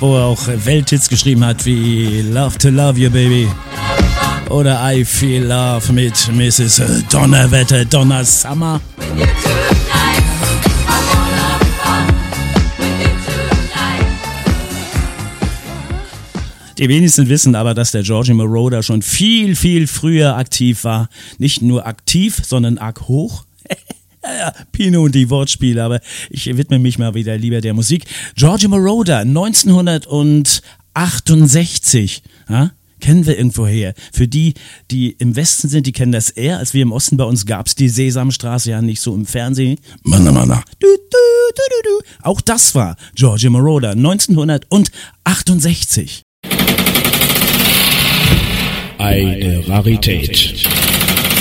wo er auch Welthits geschrieben hat wie Love to Love You Baby oder I Feel Love mit Mrs. Donnerwetter, Donna Summer. Die wenigsten wissen aber, dass der Giorgio Moroder schon viel, viel früher aktiv war. Nicht nur aktiv, sondern arg hoch. Ja, Pino und die Wortspiele, aber ich widme mich mal wieder lieber der Musik. Giorgio Moroder, 1968, ja, kennen wir irgendwo her. Für die, die im Westen sind, die kennen das eher, als wir im Osten. Bei uns gab's die Sesamstraße ja nicht so im Fernsehen. Manna. Auch das war Giorgio Moroder, 1968. Eine Rarität.